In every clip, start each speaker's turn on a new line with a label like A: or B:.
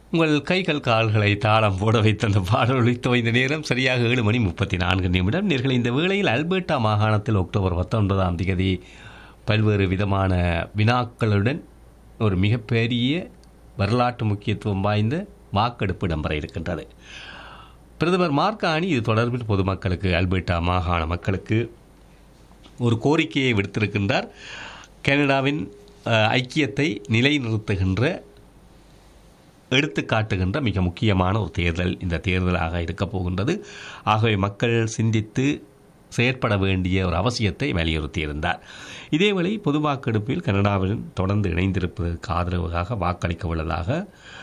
A: உங்கள் கைகள் கால்களை தாளம் போட வைத்த அந்த பாடலொலி துவைந்த நேரம் சரியாக 7:34 நேர்களை இந்த வேளையில் அல்பர்டா மாகாணத்தில் அக்டோபர் 19ஆம் தேதி பல்வேறு விதமான வினாக்களுடன் ஒரு மிகப்பெரிய வரலாற்று முக்கியத்துவம் வாய்ந்த வாக்கெடுப்பு இடம்பெற இருக்கின்றது. பிரதமர் மார்கானி இது தொடர்பில் பொதுமக்களுக்கு அல்பர்டா மாகாண மக்களுக்கு ஒரு கோரிக்கையை விடுத்திருக்கின்றார். கனடாவின் ஐக்கியத்தை நிலைநிறுத்துகின்ற எடுத்துக்காட்டுகின்ற மிக முக்கியமான ஒரு தேர்தல் இந்த தேர்தலாக இருக்கப் போகின்றது. ஆகவே மக்கள் சிந்தித்து செயற்பட வேண்டிய ஒரு அவசியத்தை வலியுறுத்தியிருந்தார். இதேவேளை பொது வாக்கெடுப்பில் கனடாவில் தொடர்ந்து இணைந்திருப்பதற்கு ஆதரவாக வாக்களிக்க உள்ளதாக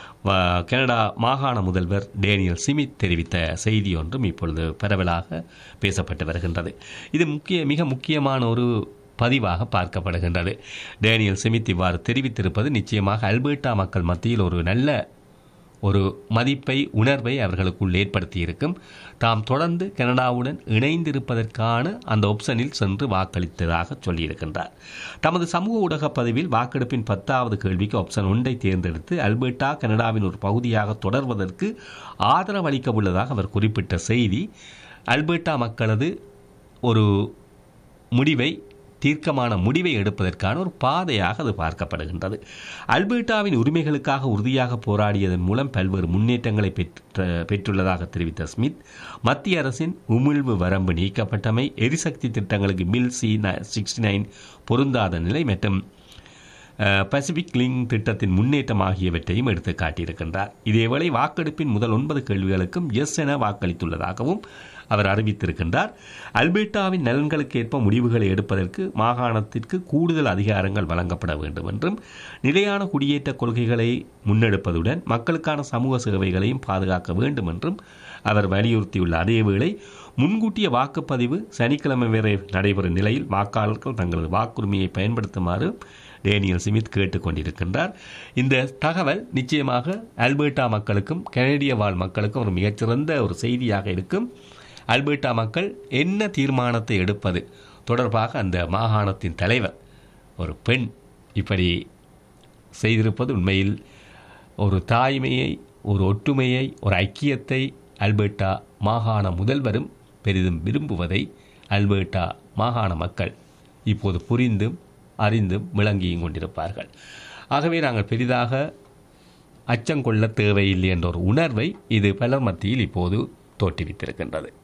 A: கனடா மாகாண முதல்வர் டேனியல் சிமித் தெரிவித்த செய்தி ஒன்றும் இப்பொழுது பரவலாக பேசப்பட்டு வருகின்றது. இது மிக முக்கியமான ஒரு பதிவாக பார்க்கப்படுகின்றது. டேனியல் சிமித் இவ்வாறு தெரிவித்திருப்பது நிச்சயமாக அல்பர்டா மக்கள் மத்தியில் ஒரு நல்ல ஒரு மதிப்பை உணர்வை அவர்களுக்குள் ஏற்படுத்தியிருக்கும். தாம் தொடர்ந்து கனடாவுடன் இணைந்திருப்பதற்கான அந்த ஆப்ஷனில் சென்று வாக்களித்ததாக சொல்லியிருக்கின்றார். தமது சமூக ஊடக பதிவில் வாக்கெடுப்பின் 10வது கேள்விக்கு ஆப்ஷன் 1 தேர்ந்தெடுத்து அல்பர்டா கனடாவின் ஒரு பகுதியாக தொடர்வதற்கு ஆதரவளிக்க உள்ளதாக அவர் குறிப்பிட்ட செய்தி அல்பர்டா மக்களது ஒரு முடிவை தீர்க்கமான முடிவை எடுப்பதற்கான ஒரு பாதையாக அது பார்க்கப்படுகின்றது. அல்பர்டாவின் உரிமைகளுக்காக உறுதியாக போராடியதன் மூலம் பல்வேறு முன்னேற்றங்களை பெற்றுள்ளதாக தெரிவித்த ஸ்மித், மத்திய அரசின் உமிழ்வு வரம்பு நீக்கப்பட்டமை, எரிசக்தி திட்டங்களுக்கு பில் C-69 பொருந்தாத நிலை மற்றும் பசிபிக் லிங்க் திட்டத்தின் முன்னேற்றம் ஆகியவற்றையும் எடுத்து காட்டியிருக்கின்றார். இதேவேளை வாக்கெடுப்பின் முதல் 9 கேள்விகளுக்கும் எஸ் என வாக்களித்துள்ளதாகவும் அவர் அறிவித்திருக்கின்றார். அல்பர்டாவின் நலன்களுக்கு ஏற்ப முடிவுகளை எடுப்பதற்கு மாகாணத்திற்கு கூடுதல் அதிகாரங்கள் வழங்கப்பட வேண்டும் என்றும் நிலையான குடியேற்ற கொள்கைகளை முன்னெடுப்பதுடன் மக்களுக்கான சமூக சேவைகளையும் பாதுகாக்க வேண்டும் என்றும் அவர் வலியுறுத்தியுள்ள அதேவேளை முன்கூட்டிய வாக்குப்பதிவு சனிக்கிழமை வரை நடைபெறும் நிலையில் வாக்காளர்கள் தங்களது வாக்குரிமையை பயன்படுத்துமாறு டேனியல் சிமித் கேட்டுக்கொண்டிருக்கின்றார். இந்த தகவல் நிச்சயமாக அல்பர்டா மக்களுக்கும் கனடிய வாழ் மக்களுக்கும் ஒரு மிகச்சிறந்த ஒரு செய்தியாக இருக்கும். அல்பர்டா மக்கள் என்ன தீர்மானத்தை எடுப்பது தொடர்பாக அந்த மாகாணத்தின் தலைவர் ஒரு பெண் இப்படி செய்திருப்பது உண்மையில் ஒரு தாய்மையை, ஒரு ஒற்றுமையை, ஒரு ஐக்கியத்தை அல்பர்டா மாகாண முதல்வரும் பெரிதும் விரும்புவதை அல்பர்டா மாகாண மக்கள் இப்போது புரிந்தும் அறிந்தும் விளங்கியும் கொண்டிருப்பார்கள். ஆகவே நாங்கள் பெரிதாக அச்சம் கொள்ள தேவையில்லை என்ற ஒரு உணர்வை இது பலர் மத்தியில் இப்போது தோற்றுவித்திருக்கின்றது.